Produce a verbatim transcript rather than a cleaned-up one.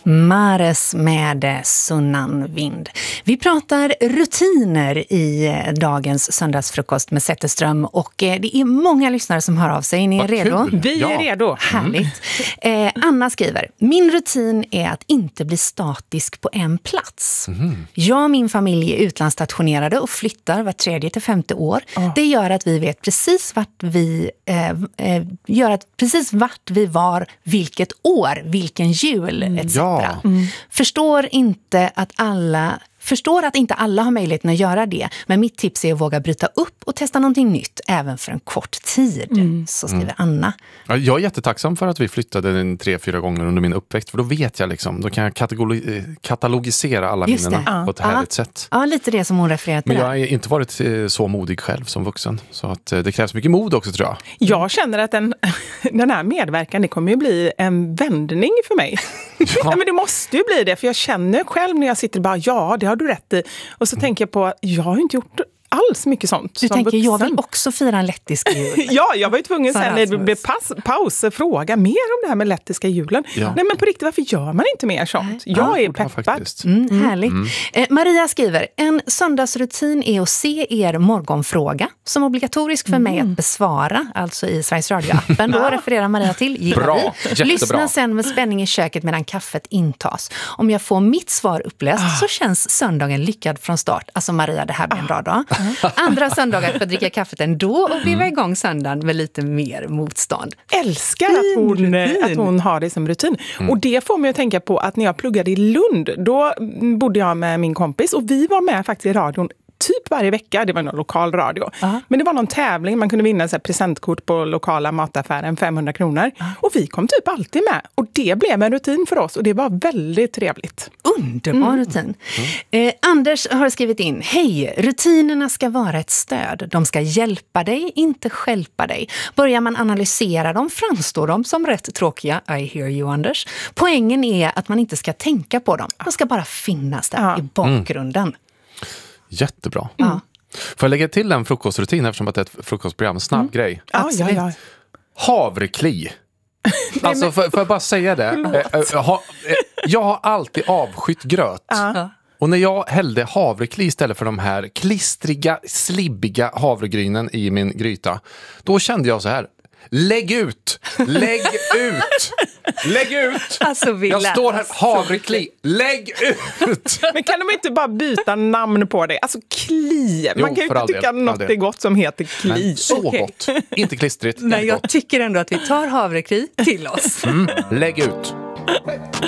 Mares med Sunnan vind. Vi pratar rutiner i dagens söndagsfrukost med Zetterström och det är många lyssnare som hör av sig. Ni är Vad redo? kul. Vi är Ja. redo. Härligt. Eh, Anna skriver, min rutin är att inte bli statisk på en plats. Mm. Jag och min familj är utlandsstationerade och flyttar var tredje till femte år. Oh. Det gör att vi vet precis vart vi eh, eh, gör att precis vart vi var, vilket år, vilken jul Mm. et cetera. Ja. Mm. Förstår inte att alla Förstår att inte alla har möjligheten att göra det, men mitt tips är att våga bryta upp och testa någonting nytt, även för en kort tid. Mm. Så skriver mm. Anna. Ja, jag är jättetacksam för att vi flyttade en tre, fyra gånger under min uppväxt, för då vet jag liksom, då kan jag kategori- katalogisera alla Just minnena det. på ett Ja. härligt sätt. Ja, lite det som hon refererar till. Men jag har inte varit eh, så modig själv som vuxen, så att eh, det krävs mycket mod också, tror jag. Jag känner att den, den här medverkan, det kommer ju bli en vändning för mig. Ja. Ja, men det måste ju bli det, för jag känner själv när jag sitter bara, ja, det har du rätt i. Och så mm. tänker jag på att jag har inte gjort alls mycket sånt. Du som tänker, vuxen. jag vill också fira en lettisk jul. Ja, jag var ju tvungen sen när det blev paus, paus fråga mer om det här med lettiska julen. Ja. Nej, men på riktigt, varför gör man inte mer sånt? Jag Ja, är peppad. Mm, mm. Härligt. Mm. Eh, Maria skriver, en söndagsrutin är att se er morgonfråga som obligatorisk för Mm. mig att besvara, alltså i Sveriges Radio-appen. Då refererar Maria till, gillar Bra, vi. jättebra. Lyssna sen med spänning i köket medan kaffet intas. Om jag får mitt svar uppläst Ah. så känns söndagen lyckad från start. Alltså Maria, det här blir en bra dag. Andra söndagar för att dricka kaffet ändå och bliva igång söndagen med lite mer motstånd. Älskar att hon, att hon har det som rutin. Mm. Och det får mig att tänka på att när jag pluggade i Lund, då bodde jag med min kompis och vi var med faktiskt i radion typ varje vecka. Det var någon lokal radio. Uh-huh. Men det var någon tävling. Man kunde vinna så här presentkort på lokala mataffären, femhundra kronor. Uh-huh. Och vi kom typ alltid med. Och det blev en rutin för oss. Och det var väldigt trevligt. Underbar mm. rutin. Mm. Eh, Anders har skrivit in, hej, rutinerna ska vara ett stöd. De ska hjälpa dig, inte stjälpa dig. Börjar man analysera dem, framstår de som rätt tråkiga. I hear you, Anders. Poängen är att man inte ska tänka på dem. De ska bara finnas där uh-huh. i bakgrunden. Mm. Jättebra. Mm. Får jag lägga till en frukostrutin eftersom att det är ett frukostprogram? Snabb mm. grej. Ja, ja, ja. Havrekli. Alltså, får, får jag bara säga det? Jag har, jag har alltid avskytt gröt. Ja. Och när jag hällde havrekli istället för de här klistriga, slibbiga havregrynen i min gryta, då kände jag så här: lägg ut! Lägg ut! Lägg ut! Alltså, jag står här, havrekli, lägg ut! Men kan de inte bara byta namn på det? Alltså kli. Man Jo, kan ju inte tycka del, något är gott som heter kli. Men så okay. gott. Inte klistrigt. Nej, jag tycker ändå att vi tar havrekli till oss. Mm, lägg ut.